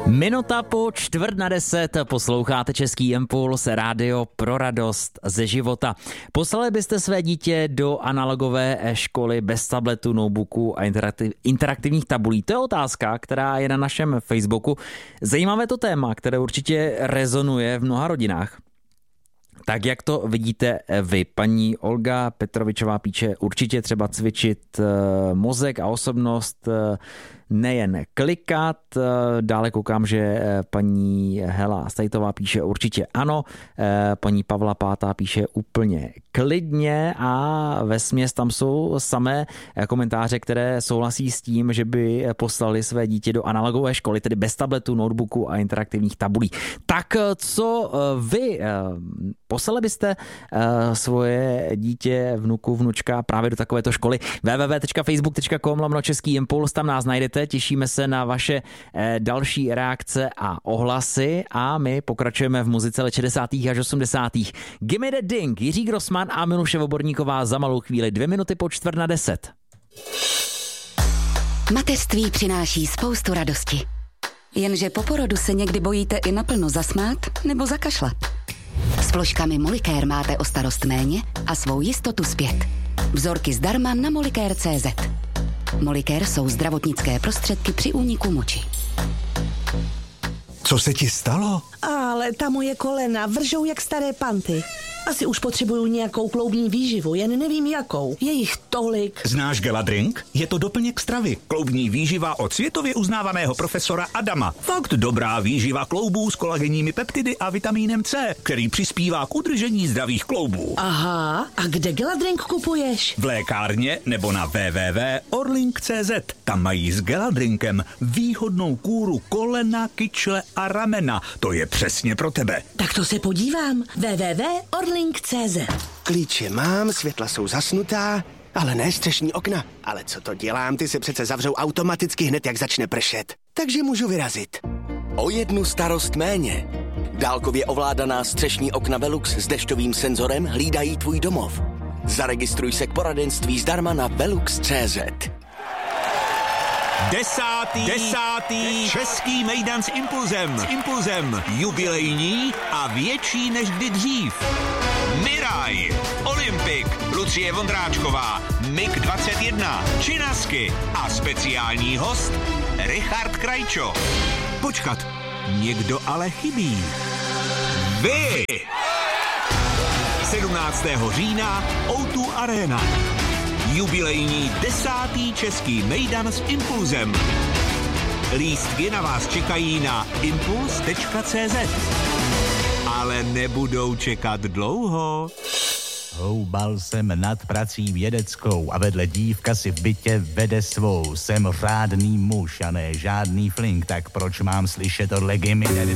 Minuta po 9:45 posloucháte Český impuls, rádio pro radost ze života. Poslali byste své dítě do analogové školy bez tabletu, notebooku a interaktivních tabulí? To je otázka, která je na našem Facebooku. Zajímavé to téma, které určitě rezonuje v mnoha rodinách. Tak jak to vidíte vy? Paní Olga Petrovičová píše, určitě třeba cvičit mozek a osobnost, nejen klikat. Dále koukám, že paní Hela Stajtová píše určitě ano. Paní Pavla Pátá píše úplně klidně a vesměs tam jsou samé komentáře, které souhlasí s tím, že by poslali své dítě do analogové školy, tedy bez tabletu, notebooku a interaktivních tabulí. Tak co vy? Poslali byste svoje dítě, vnuku, vnučka právě do takovéto školy? www.facebook.com/Český impuls, tam nás najdete, těšíme se na vaše další reakce a ohlasy a my pokračujeme v muzice let 60. až 80. Gimme the Ding, Jiří Grossman a Miluše Voborníková za malou chvíli, 2 minuty po 9:45. Mateřství přináší spoustu radosti. Jenže po porodu se někdy bojíte i naplno zasmát nebo zakašlat. S vložkami Molicare máte o starost méně a svou jistotu zpět. Vzorky zdarma na Molicare.cz. Molicare jsou zdravotnické prostředky při úniku moči. Co se ti stalo? Ale ta moje kolena vržou jak staré panty. Asi už potřebuju nějakou kloubní výživu, jen nevím jakou. Je jich tolik. Znáš Geladrink? Je to doplněk stravy. Kloubní výživa od světově uznávaného profesora Adama. Fakt dobrá výživa kloubů s kolagenními peptidy a vitamínem C, který přispívá k udržení zdravých kloubů. Aha, a kde Geladrink kupuješ? V lékárně nebo na www.orlink.cz. Tam mají s Geladrinkem výhodnou kůru kolena, kyčle a ramena. To je přesně pro tebe. Tak to se podívám. www.orlink.cz. Klíče mám, světla jsou zasnutá, ale ne střešní okna. Ale co to dělám, ty se přece zavřou automaticky hned, jak začne pršet. Takže můžu vyrazit. O jednu starost méně. Dálkově ovládaná střešní okna Velux s dešťovým senzorem hlídají tvůj domov. Zaregistruj se k poradenství zdarma na velux.cz. Desátý český mejdan s impulzem. Jubilejní a větší než kdy dřív. Miraj, Olympik, Lucie Vondráčková, MiG-21, Činasky a speciální host Richard Krajčo. Počkat, někdo ale chybí. Vy! 17. října O2 Arena. Jubilejní 10. český mejdan s impulzem. Lístky na vás čekají na impuls.cz. Ale nebudou čekat dlouho. Houbal jsem nad prací vědeckou a vedle dívka si v bytě vede svou. Jsem řádný muž a ne žádný flink, tak proč mám slyšet od legy mi